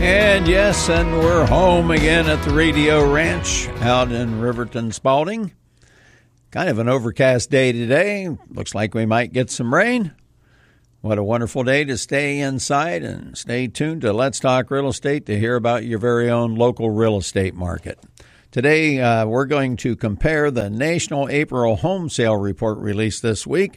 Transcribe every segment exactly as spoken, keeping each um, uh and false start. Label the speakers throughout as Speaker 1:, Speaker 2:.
Speaker 1: And yes, and we're home again at the Radio Ranch out in Riverton, Spalding. Kind of an overcast day today. Looks like we might get some rain. What a wonderful day to stay inside and stay tuned to Let's Talk Real Estate to hear about your very own local real estate market. Today, uh, we're going to compare the National April Home Sale Report released this week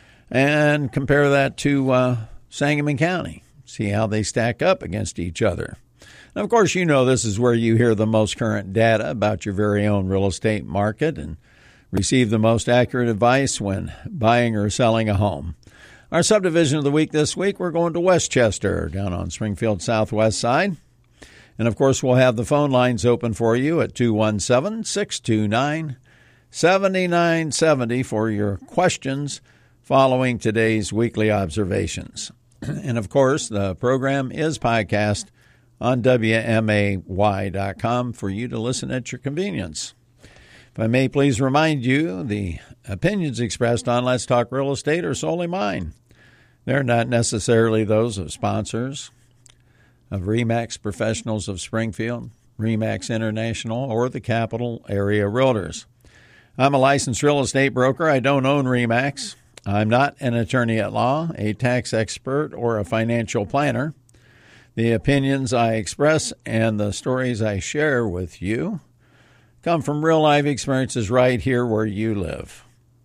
Speaker 1: and compare that to uh, Sangamon County. See how they stack up against each other. And of course, you know this is where you hear the most current data about your very own real estate market and receive the most accurate advice when buying or selling a home. Our subdivision of the week this week, we're going to Westchester, down on Springfield Southwest side. And of course, we'll have the phone lines open for you at two one seven, six two nine, seven nine seven zero for your questions following today's weekly observations. And, of course, the program is podcast on W M A Y dot com for you to listen at your convenience. If I may please remind you, the opinions expressed on Let's Talk Real Estate are solely mine. They're not necessarily those of sponsors, of RE/MAX Professionals of Springfield, RE/MAX International, or the Capital Area Realtors. I'm a licensed real estate broker. I don't own RE/MAX. I'm not an attorney at law, a tax expert, or a financial planner. The opinions I express and the stories I share with you come from real-life experiences right here where you live.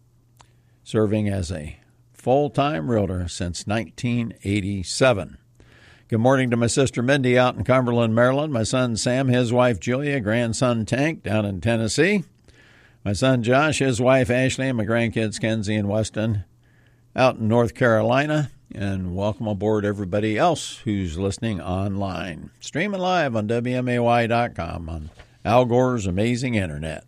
Speaker 1: Serving as a full-time realtor since nineteen eighty-seven. Good morning to my sister Mindy out in Cumberland, Maryland, my son Sam, his wife Julia, grandson Tank down in Tennessee, my son Josh, his wife Ashley, and my grandkids Kenzie and Weston out in North Carolina, and welcome aboard everybody else who's listening online. Streaming live on W M A Y dot com on Al Gore's amazing internet.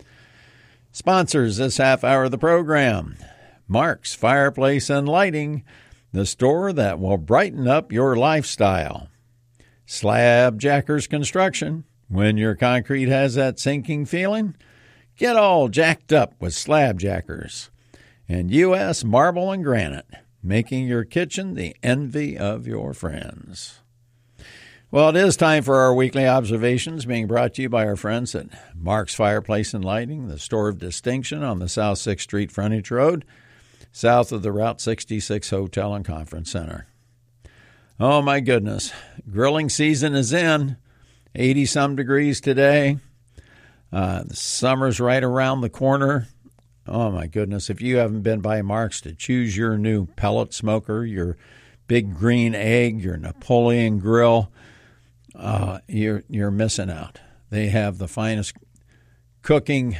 Speaker 1: Sponsors this half hour of the program: Mark's Fireplace and Lighting, the store that will brighten up your lifestyle. Slab Jackers Construction, when your concrete has that sinking feeling, get all jacked up with Slab Jackers. And U S Marble and Granite, making your kitchen the envy of your friends. Well, it is time for our weekly observations, being brought to you by our friends at Mark's Fireplace and Lighting, the store of distinction on the South sixth Street Frontage Road, south of the Route sixty-six Hotel and Conference Center. Oh, my goodness. Grilling season is in. eighty-some degrees today. Uh, the summer's right around the corner. Oh, my goodness. If you haven't been by Mark's to choose your new pellet smoker, your big green egg, your Napoleon grill, uh, you're, you're missing out. They have the finest cooking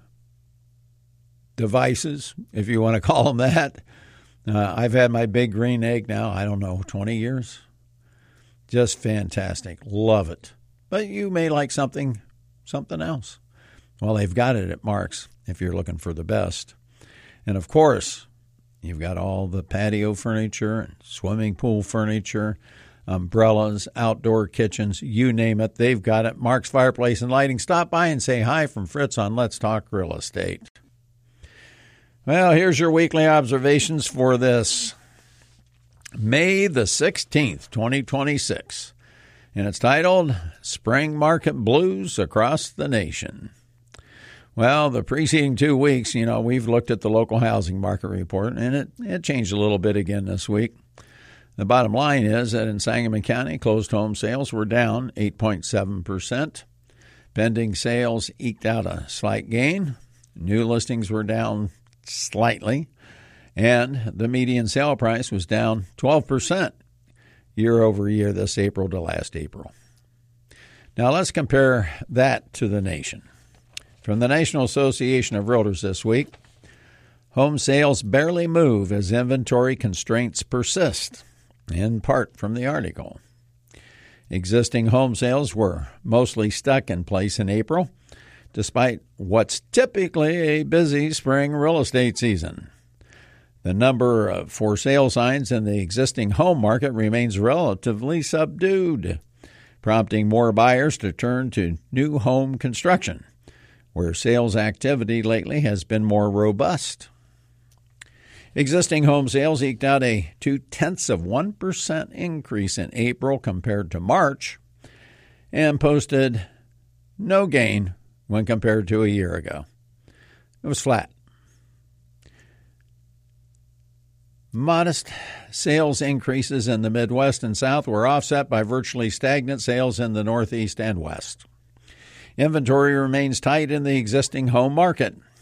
Speaker 1: devices, if you want to call them that. Uh, I've had my big green egg now, I don't know, twenty years. Just fantastic. Love it. But you may like something, something else. Well, they've got it at Mark's if you're looking for the best. And, of course, you've got all the patio furniture and swimming pool furniture, umbrellas, outdoor kitchens, you name it. They've got it. Mark's Fireplace and Lighting. Stop by and say hi from Fritz on Let's Talk Real Estate. Well, here's your weekly observations for this May the sixteenth, twenty twenty-six. And it's titled, Spring Market Blues Across the Nation. Well, the preceding two weeks, you know, we've looked at the local housing market report, and it, it changed a little bit again this week. The bottom line is that in Sangamon County, closed home sales were down eight point seven percent. Pending sales eked out a slight gain. New listings were down slightly, and the median sale price was down twelve percent year over year this April to last April. Now let's compare that to the nation. From the National Association of Realtors this week, home sales barely move as inventory constraints persist, in part from the article. Existing home sales were mostly stuck in place in April, despite what's typically a busy spring real estate season. The number of for sale signs in the existing home market remains relatively subdued, prompting more buyers to turn to new home construction, where sales activity lately has been more robust. Existing home sales eked out a two-tenths of one percent increase in April compared to March, and posted no gain when compared to a year ago. It was flat. Modest sales increases in the Midwest and South were offset by virtually stagnant sales in the Northeast and West. Inventory remains tight in the existing home market.